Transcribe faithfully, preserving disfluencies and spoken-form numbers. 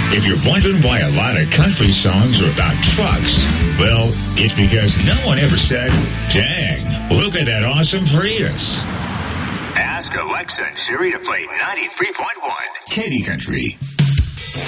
If you're wondering why a lot of country songs are about trucks, well, it's because no one ever said, dang, look at that awesome Prius. Ask Alexa and Siri to play ninety-three point one. Katy Country.